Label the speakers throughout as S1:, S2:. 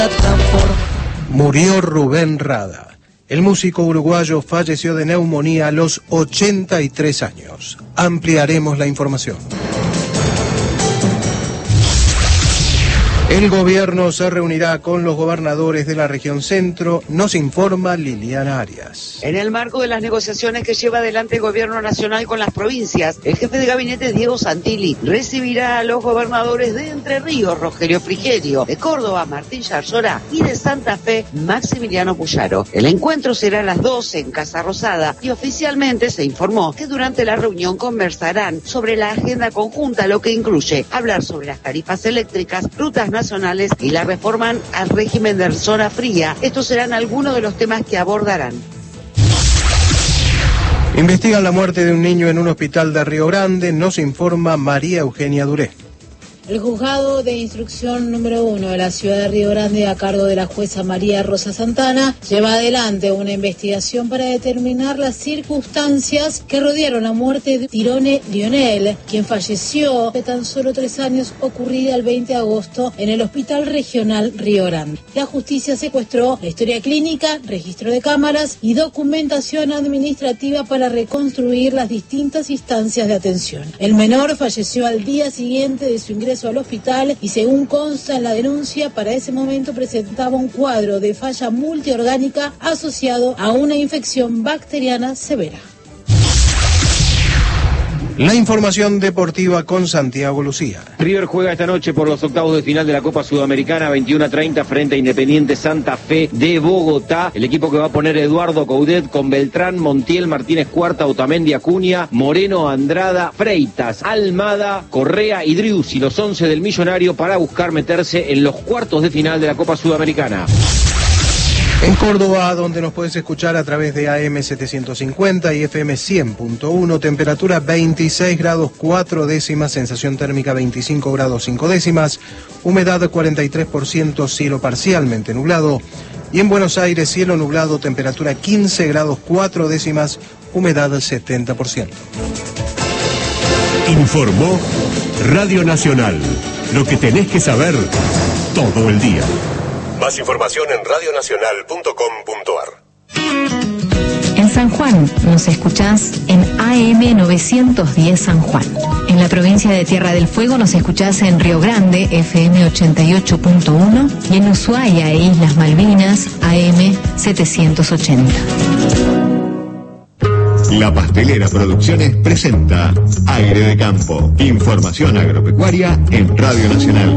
S1: Murió Rubén Rada. El músico uruguayo falleció de neumonía a los 83 años. Ampliaremos la información. El gobierno se reunirá con los gobernadores de la región centro, nos informa Liliana Arias.
S2: En el marco de las negociaciones que lleva adelante el gobierno nacional con las provincias, el jefe de gabinete Diego Santilli recibirá a los gobernadores de Entre Ríos, Rogelio Frigerio, de Córdoba, Martín Yarlora, y de Santa Fe, Maximiliano Puyaro. El encuentro será a las 12 en Casa Rosada y oficialmente se informó que durante la reunión conversarán sobre la agenda conjunta, lo que incluye hablar sobre las tarifas eléctricas, rutas nacionales y la reforma al régimen de zona fría. Estos serán algunos de los temas que abordarán.
S1: Investigan la muerte de un niño en un hospital de Río Grande, nos informa María Eugenia Duré.
S3: El juzgado de instrucción número 1 de la ciudad de Río Grande, a cargo de la jueza María Rosa Santana, lleva adelante una investigación para determinar las circunstancias que rodearon la muerte de Tirone Lionel, quien falleció de tan solo 3 años, ocurrida el 20 de agosto en el Hospital Regional Río Grande. La justicia secuestró la historia clínica, registro de cámaras y documentación administrativa para reconstruir las distintas instancias de atención. El menor falleció al día siguiente de su ingreso al hospital y, según consta en la denuncia, para ese momento presentaba un cuadro de falla multiorgánica asociado a una infección bacteriana severa.
S1: La información deportiva con Santiago Lucía.
S4: River juega esta noche por los octavos de final de la Copa Sudamericana, 21:30 frente a Independiente Santa Fe de Bogotá. El equipo que va a poner Eduardo Coudet con Beltrán, Montiel, Martínez Cuarta, Otamendi, Acuña, Moreno, Andrada, Freitas, Almada, Correa y Driussi, los 11 del Millonario, para buscar meterse en los cuartos de final de la Copa Sudamericana.
S1: En Córdoba, donde nos puedes escuchar a través de AM 750 y FM 100.1, temperatura 26 grados 4 décimas, sensación térmica 25 grados 5 décimas, humedad 43%, cielo parcialmente nublado. Y en Buenos Aires, cielo nublado, temperatura 15 grados 4 décimas, humedad 70%.
S5: Informó Radio Nacional. Lo que tenés que saber todo el día. Más información en radionacional.com.ar.
S6: En San Juan nos escuchás en AM 910 San Juan. En la provincia de Tierra del Fuego nos escuchás en Río Grande, FM 88.1, y en Ushuaia e Islas Malvinas, AM 780.
S5: La Pastelera Producciones presenta Aire de Campo. Información agropecuaria en Radio Nacional.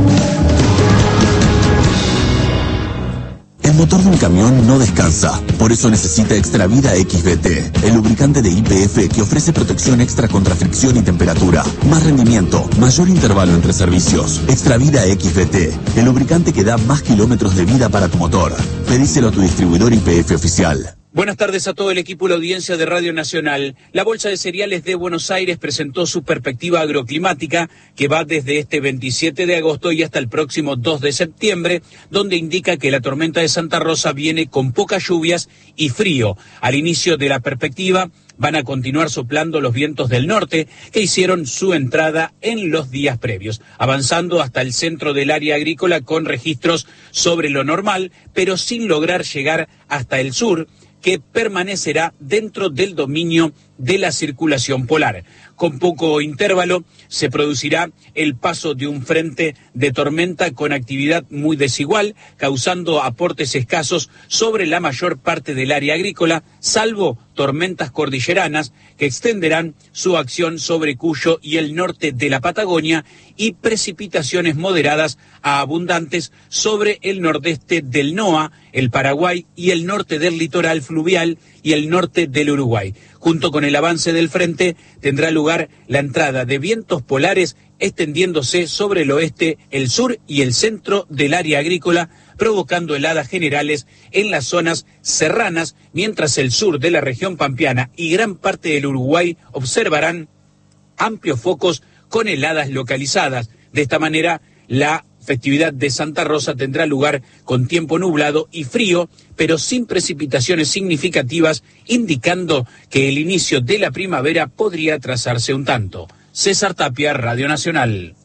S7: El motor de un camión no descansa, por eso necesita Extravida XBT, el lubricante de YPF que ofrece protección extra contra fricción y temperatura, más rendimiento, mayor intervalo entre servicios. Extravida XBT, el lubricante que da más kilómetros de vida para tu motor. Pedíselo a tu distribuidor YPF oficial.
S8: Buenas tardes a todo el equipo y la audiencia de Radio Nacional. La Bolsa de Cereales de Buenos Aires presentó su perspectiva agroclimática, que va desde este 27 de agosto y hasta el próximo 2 de septiembre, donde indica que la tormenta de Santa Rosa viene con pocas lluvias y frío. Al inicio de la perspectiva van a continuar soplando los vientos del norte, que hicieron su entrada en los días previos, avanzando hasta el centro del área agrícola con registros sobre lo normal, pero sin lograr llegar hasta el sur, que permanecerá dentro del dominio de la circulación polar. Con poco intervalo se producirá el paso de un frente de tormenta con actividad muy desigual, causando aportes escasos sobre la mayor parte del área agrícola, salvo tormentas cordilleranas que extenderán su acción sobre Cuyo y el norte de la Patagonia, y precipitaciones moderadas a abundantes sobre el nordeste del NOA, el Paraguay y el norte del litoral fluvial y el norte del Uruguay. Junto con el avance del frente tendrá lugar la entrada de vientos polares extendiéndose sobre el oeste, el sur y el centro del área agrícola, provocando heladas generales en las zonas serranas, mientras el sur de la región pampeana y gran parte del Uruguay observarán amplios focos con heladas localizadas. De esta manera, la festividad de Santa Rosa tendrá lugar con tiempo nublado y frío, pero sin precipitaciones significativas, indicando que el inicio de la primavera podría atrasarse un tanto. César Tapia, Radio Nacional.